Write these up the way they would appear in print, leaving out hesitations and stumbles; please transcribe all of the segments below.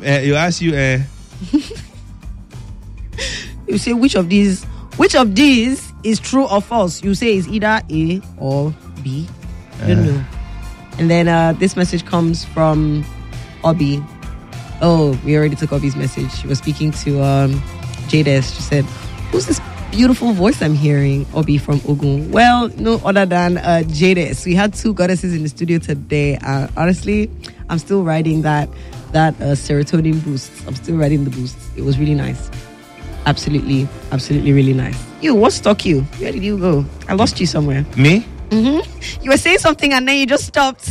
You ask you. You say which of these is true or false? You say it's either A or B. I don't know. And then this message comes from Obi. Oh, we already took Obi's message. She was speaking to Jades. She said, "Who's this beautiful voice I'm hearing?" Obi from Ogun. Well, no other than Jades. We had two goddesses in the studio today. Honestly, I'm still riding that serotonin boost. I'm still riding the boost. It was really nice. Absolutely really nice. You, what stuck you? Where did you go? I lost you somewhere. Me? Mm-hmm. You were saying something and then you just stopped.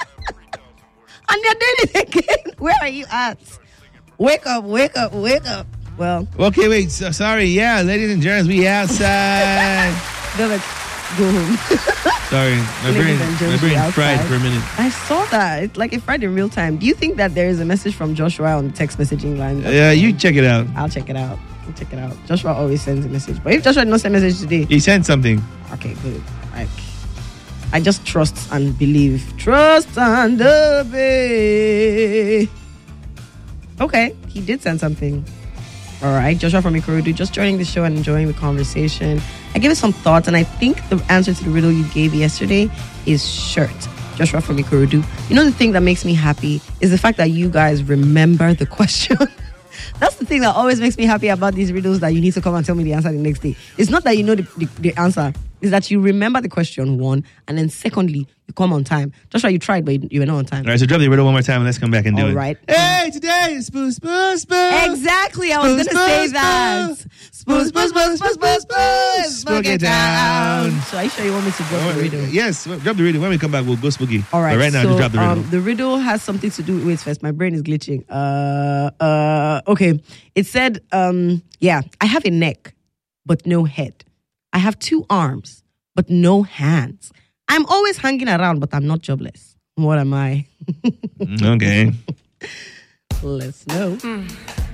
And you're doing it again. Where are you at? Wake up. Well. Okay, wait. Sorry. Yeah, ladies and gentlemen, we outside. Go home. Sorry. My brain fried for a minute. I saw that. It's like it fried in real time. Do you think that there is a message from Joshua on the text messaging line? Yeah, you check it out. I'll check it out. Joshua always sends a message. But if Joshua did not send a message today... He sent something. Okay, good. I just trust and believe. Trust and obey. Okay, he did send something. All right, Joshua from Ikorodu, just joining the show and enjoying the conversation. I gave it some thoughts, and I think the answer to the riddle you gave yesterday is shirt. Joshua from Ikorodu. You know, the thing that makes me happy is the fact that you guys remember the question. That's the thing that always makes me happy about these riddles, that you need to come and tell me the answer the next day. It's not that you know the answer. It's that you remember the question, one, and then secondly, you come on time. Joshua, you tried, but you were not on time. All right, so drop the riddle one more time and let's come back and do it. All right. Hey, today is Spoo. Exactly, I was going to say that. Spoo. Spook it down. So are you sure you want me to drop the riddle? Yes, drop the riddle. When we come back, we'll go spooky. All right, but right now, so, just drop the riddle. The riddle has something to do... Wait, first, my brain is glitching. Okay. It said, I have a neck, but no head. I have 2 arms, but no hands. I'm always hanging around, but I'm not jobless. What am I? Okay. Let's know.